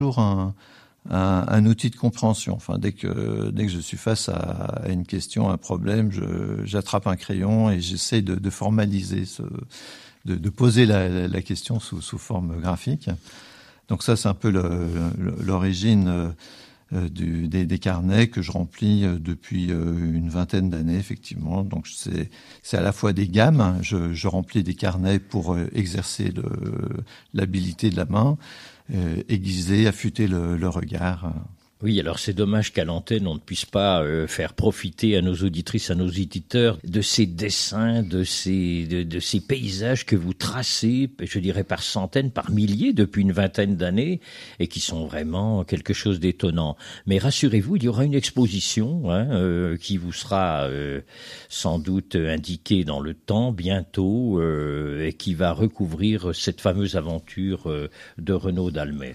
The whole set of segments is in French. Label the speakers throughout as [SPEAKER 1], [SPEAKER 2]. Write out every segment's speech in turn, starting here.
[SPEAKER 1] toujours un outil de compréhension. Enfin, dès que je suis face à une question, un problème, j'attrape un crayon et j'essaie de formaliser de poser la question sous forme graphique. Donc ça, c'est un peu l'origine des carnets que je remplis depuis une vingtaine d'années, effectivement. Donc c'est à la fois des gammes. Je remplis des carnets pour exercer l'habilité de la main, aiguiser, affûter le regard.
[SPEAKER 2] Oui, alors c'est dommage qu'à l'antenne, on ne puisse pas faire profiter à nos auditrices, à nos auditeurs de ces dessins, de ces paysages que vous tracez, je dirais par centaines, par milliers depuis une vingtaine d'années, et qui sont vraiment quelque chose d'étonnant. Mais rassurez-vous, il y aura une exposition qui vous sera sans doute indiquée dans le temps bientôt, et qui va recouvrir cette fameuse aventure de Renaud Dalmet.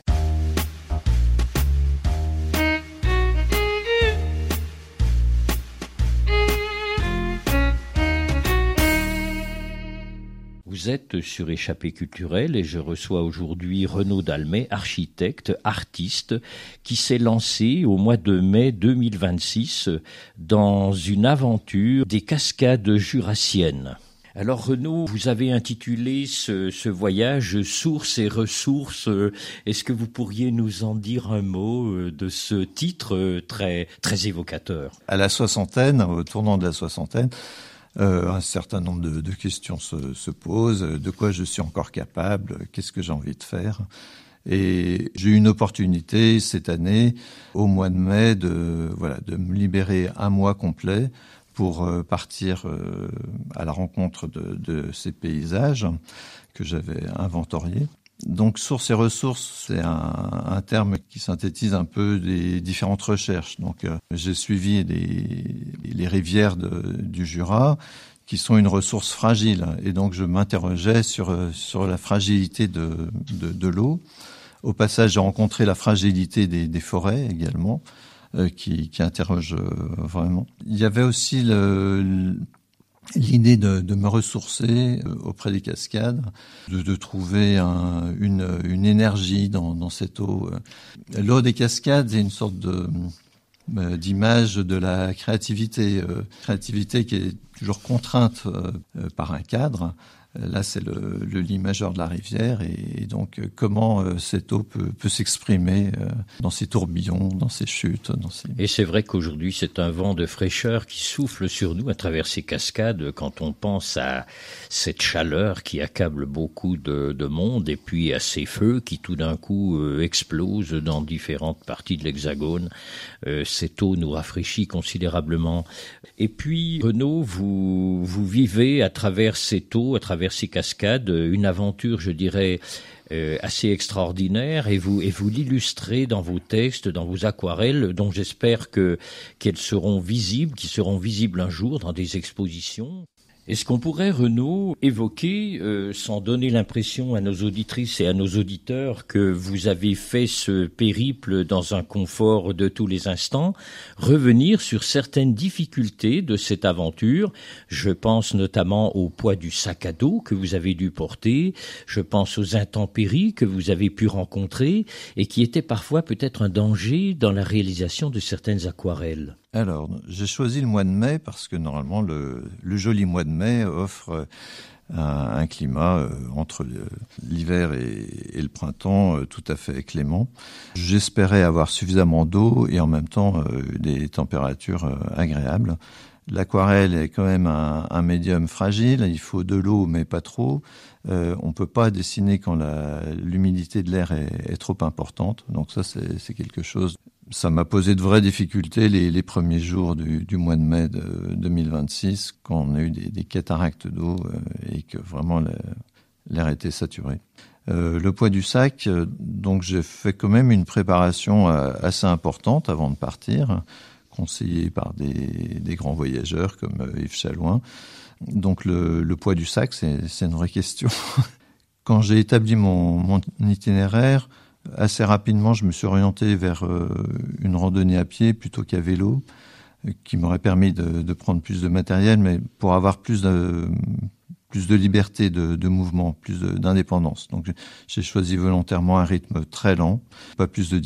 [SPEAKER 2] Vous êtes sur Échappée culturelle et je reçois aujourd'hui Renaud Dalmet, architecte, artiste, qui s'est lancé au mois de mai 2026 dans une aventure des cascades jurassiennes. Alors Renaud, vous avez intitulé ce voyage « Sources et ressources ». Est-ce que vous pourriez nous en dire un mot de ce titre très, très évocateur ?
[SPEAKER 1] À la soixantaine, au tournant de la soixantaine, un certain nombre de questions se posent. De quoi je suis encore capable ? Qu'est-ce que j'ai envie de faire ? Et j'ai eu une opportunité cette année, au mois de mai, de me libérer un mois complet pour partir à la rencontre de ces paysages que j'avais inventoriés. Donc, sources et ressources, c'est un terme qui synthétise un peu des différentes recherches. Donc, j'ai suivi les rivières du Jura, qui sont une ressource fragile. Et donc, je m'interrogeais sur la fragilité de l'eau. Au passage, j'ai rencontré la fragilité des forêts également, qui interroge vraiment. Il y avait aussi l'idée de me ressourcer auprès des cascades, de trouver une énergie dans cette eau. L'eau des cascades est une sorte d'image de la créativité qui est toujours contrainte par un cadre. Là, c'est le lit majeur de la rivière et donc comment cette eau peut s'exprimer dans ses tourbillons, dans ses chutes.
[SPEAKER 2] Et c'est vrai qu'aujourd'hui, c'est un vent de fraîcheur qui souffle sur nous à travers ces cascades quand on pense à cette chaleur qui accable beaucoup de monde et puis à ces feux qui tout d'un coup explosent dans différentes parties de l'Hexagone. Cette eau nous rafraîchit considérablement. Et puis, Renaud, vous vivez à travers cette eau, à travers ces cascades, une aventure, je dirais, assez extraordinaire et vous l'illustrez dans vos textes, dans vos aquarelles, dont j'espère qu'elles seront visibles, qui seront visibles un jour dans des expositions. Est-ce qu'on pourrait, Renaud, évoquer, sans donner l'impression à nos auditrices et à nos auditeurs que vous avez fait ce périple dans un confort de tous les instants, revenir sur certaines difficultés de cette aventure? Je pense notamment au poids du sac à dos que vous avez dû porter, je pense aux intempéries que vous avez pu rencontrer et qui étaient parfois peut-être un danger dans la réalisation de certaines aquarelles.
[SPEAKER 1] Alors, j'ai choisi le mois de mai parce que normalement, le joli mois de mai offre un climat entre l'hiver et le printemps tout à fait clément. J'espérais avoir suffisamment d'eau et en même temps des températures agréables. L'aquarelle est quand même un médium fragile, il faut de l'eau mais pas trop. On peut pas dessiner quand l'humidité de l'air est trop importante, donc ça c'est quelque chose. Ça m'a posé de vraies difficultés les premiers jours du mois de mai de 2026, quand on a eu des cataractes d'eau et que vraiment l'air était saturé. Le poids du sac, donc j'ai fait quand même une préparation assez importante avant de partir, conseillé par des grands voyageurs comme Yves Chalouin. Donc le poids du sac, c'est une vraie question. Quand j'ai établi mon itinéraire, assez rapidement, je me suis orienté vers une randonnée à pied plutôt qu'à vélo, qui m'aurait permis de prendre plus de matériel, mais pour avoir plus plus de liberté de mouvement, plus d'indépendance. Donc j'ai choisi volontairement un rythme très lent, pas plus de